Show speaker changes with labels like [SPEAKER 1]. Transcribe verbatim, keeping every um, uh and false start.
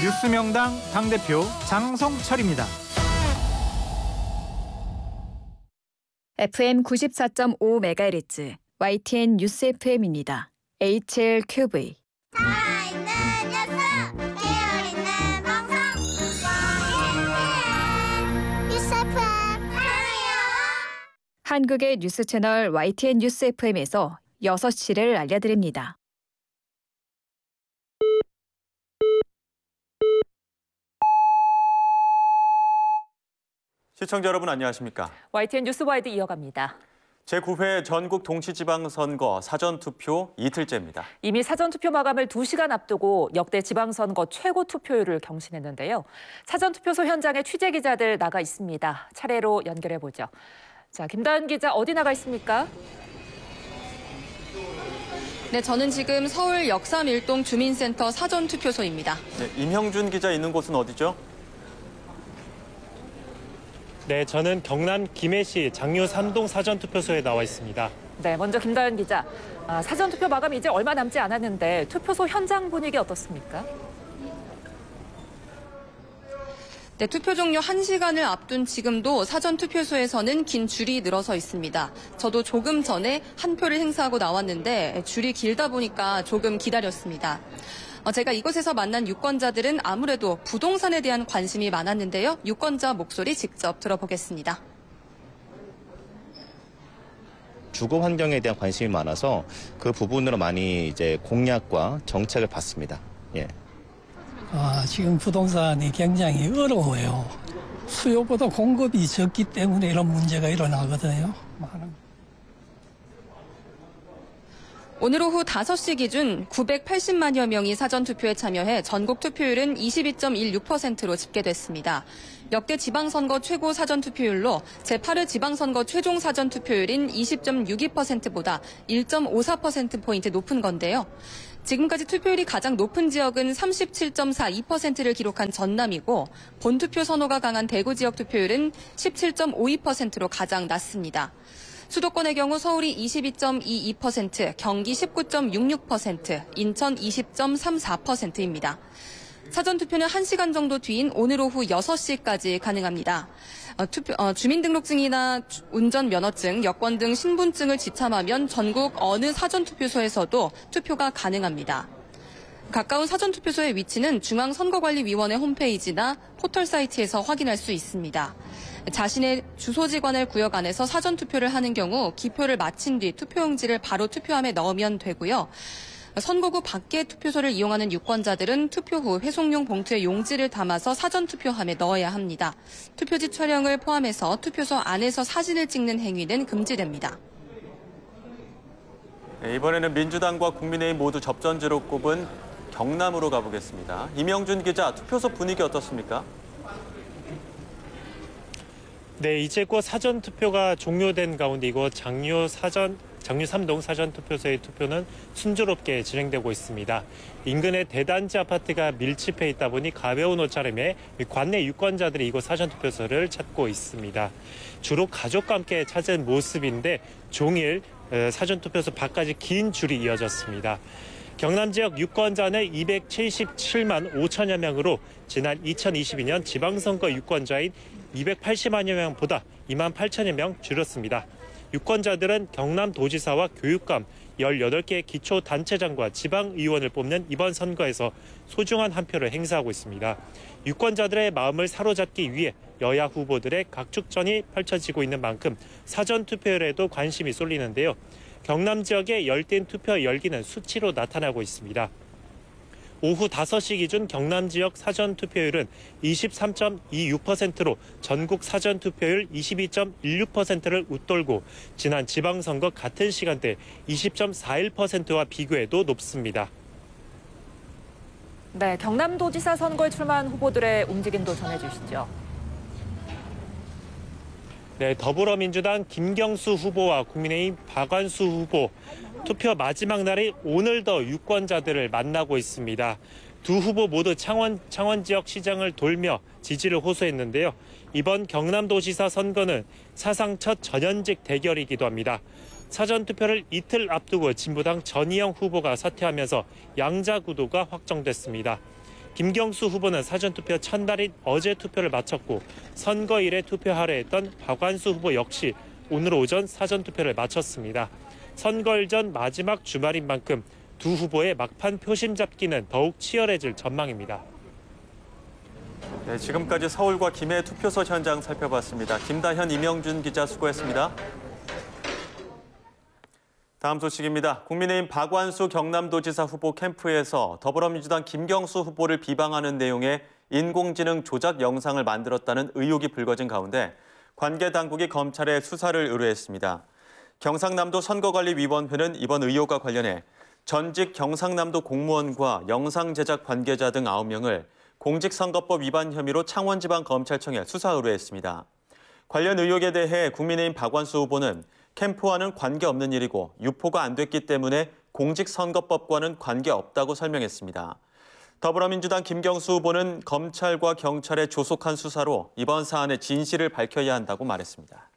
[SPEAKER 1] 뉴스명당 당대표 장성철입니다.
[SPEAKER 2] 에프엠 구십사 점 오 메가헤르츠 와이티엔 뉴스 에프엠입니다. 에이치엘큐브이
[SPEAKER 3] 살아있는 녀석, 깨어있는 방송, 와이티엔 뉴스 에프엠 사랑해요.
[SPEAKER 2] 한국의 뉴스 채널 와이티엔 뉴스 에프엠에서 여섯 시를 알려드립니다.
[SPEAKER 4] 시청자 여러분 안녕하십니까?
[SPEAKER 5] 와이티엔 뉴스와이드 이어갑니다.
[SPEAKER 4] 제구 회 전국 동시지방선거 사전투표 이틀째입니다.
[SPEAKER 5] 이미 사전투표 마감을 두 시간 앞두고 역대 지방선거 최고 투표율을 경신했는데요. 사전투표소 현장에 취재기자들 나가 있습니다. 차례로 연결해보죠. 자, 김다은 기자 어디 나가 있습니까?
[SPEAKER 6] 네, 저는 지금 서울 역삼일동 주민센터 사전투표소입니다.
[SPEAKER 4] 네, 임형준 기자 있는 곳은 어디죠?
[SPEAKER 7] 네, 저는 경남 김해시 장류 삼 동 사전투표소에 나와 있습니다.
[SPEAKER 5] 네, 먼저 김다은 기자. 아, 사전투표 마감이 이제 얼마 남지 않았는데 투표소 현장 분위기 어떻습니까?
[SPEAKER 6] 네, 투표 종료 한 시간을 앞둔 지금도 사전투표소에서는 긴 줄이 늘어서 있습니다. 저도 조금 전에 한 표를 행사하고 나왔는데 줄이 길다 보니까 조금 기다렸습니다. 제가 이곳에서 만난 유권자들은 아무래도 부동산에 대한 관심이 많았는데요. 유권자 목소리 직접 들어보겠습니다.
[SPEAKER 8] 주거 환경에 대한 관심이 많아서 그 부분으로 많이 이제 공약과 정책을 봤습니다. 예.
[SPEAKER 9] 아, 지금 부동산이 굉장히 어려워요. 수요보다 공급이 적기 때문에 이런 문제가 일어나거든요. 많은.
[SPEAKER 6] 오늘 오후 다섯 시 기준 구백팔십만여 명이 사전투표에 참여해 전국 투표율은 이십이 점 일육 퍼센트로 집계됐습니다. 역대 지방선거 최고 사전투표율로 제팔 회 지방선거 최종 사전투표율인 이십 점 육이 퍼센트보다 일 점 오사 퍼센트포인트 높은 건데요. 지금까지 투표율이 가장 높은 지역은 삼십칠 점 사이 퍼센트를 기록한 전남이고 본투표 선호가 강한 대구 지역 투표율은 십칠 점 오이 퍼센트로 가장 낮습니다. 수도권의 경우 서울이 이십이 점 이이 퍼센트, 경기 십구 점 육육 퍼센트, 인천 이십 점 삼사 퍼센트입니다. 사전투표는 한 시간 정도 뒤인 오늘 오후 여섯 시까지 가능합니다. 어, 투표, 어, 주민등록증이나 운전면허증, 여권 등 신분증을 지참하면 전국 어느 사전투표소에서도 투표가 가능합니다. 가까운 사전투표소의 위치는 중앙선거관리위원회 홈페이지나 포털 사이트에서 확인할 수 있습니다. 자신의 주소지관을 구역 안에서 사전투표를 하는 경우 기표를 마친 뒤 투표용지를 바로 투표함에 넣으면 되고요. 선거구 밖의 투표소를 이용하는 유권자들은 투표 후 회송용 봉투에 용지를 담아서 사전투표함에 넣어야 합니다. 투표지 촬영을 포함해서 투표소 안에서 사진을 찍는 행위는 금지됩니다.
[SPEAKER 4] 네, 이번에는 민주당과 국민의힘 모두 접전지로 꼽은 경남으로 가보겠습니다. 임형준 기자, 투표소 분위기 어떻습니까?
[SPEAKER 7] 네, 이제 곧 사전투표가 종료된 가운데 이곳 장류 사전 장류 삼 동 사전투표소의 투표는 순조롭게 진행되고 있습니다. 인근의 대단지 아파트가 밀집해 있다 보니 가벼운 옷차림에 관내 유권자들이 이곳 사전투표소를 찾고 있습니다. 주로 가족과 함께 찾은 모습인데 종일 사전투표소 밖까지 긴 줄이 이어졌습니다. 경남 지역 유권자는 이백칠십칠만 오천여 명으로 지난 이천이십이 년 지방선거 유권자인 이백팔십만여 명보다 이만 팔천여 명 줄었습니다. 유권자들은 경남도지사와 교육감 열여덟 개 기초단체장과 지방의원을 뽑는 이번 선거에서 소중한 한 표를 행사하고 있습니다. 유권자들의 마음을 사로잡기 위해 여야 후보들의 각축전이 펼쳐지고 있는 만큼 사전투표율에도 관심이 쏠리는데요. 경남 지역의 열띤 투표 열기는 수치로 나타나고 있습니다. 오후 다섯 시 기준 경남 지역 사전투표율은 이십삼 점 이육 퍼센트로 전국 사전투표율 이십이 점 일육 퍼센트를 웃돌고 지난 지방선거 같은 시간대 이십 점 사일 퍼센트와 비교해도 높습니다.
[SPEAKER 5] 네, 경남도지사 선거에 출마한 후보들의 움직임도 전해주시죠.
[SPEAKER 7] 네, 더불어민주당 김경수 후보와 국민의힘 박완수 후보, 투표 마지막 날이 오늘 더 유권자들을 만나고 있습니다. 두 후보 모두 창원, 창원 지역 시장을 돌며 지지를 호소했는데요. 이번 경남도지사 선거는 사상 첫 전현직 대결이기도 합니다. 사전투표를 이틀 앞두고 진보당 전희영 후보가 사퇴하면서 양자 구도가 확정됐습니다. 김경수 후보는 사전투표 첫날인 어제 투표를 마쳤고 선거일에 투표하려 했던 박완수 후보 역시 오늘 오전 사전투표를 마쳤습니다. 선거일 전 마지막 주말인 만큼 두 후보의 막판 표심 잡기는 더욱 치열해질 전망입니다.
[SPEAKER 4] 네, 지금까지 서울과 김해 투표소 현장 살펴봤습니다. 김다현, 이명준 기자 수고했습니다. 다음 소식입니다. 국민의힘 박완수 경남도지사 후보 캠프에서 더불어민주당 김경수 후보를 비방하는 내용의 인공지능 조작 영상을 만들었다는 의혹이 불거진 가운데 관계 당국이 검찰에 수사를 의뢰했습니다. 경상남도 선거관리위원회는 이번 의혹과 관련해 전직 경상남도 공무원과 영상 제작 관계자 등 아홉 명을 공직선거법 위반 혐의로 창원지방검찰청에 수사 의뢰했습니다. 관련 의혹에 대해 국민의힘 박완수 후보는 캠프와는 관계없는 일이고 유포가 안 됐기 때문에 공직선거법과는 관계없다고 설명했습니다. 더불어민주당 김경수 후보는 검찰과 경찰의 조속한 수사로 이번 사안의 진실을 밝혀야 한다고 말했습니다.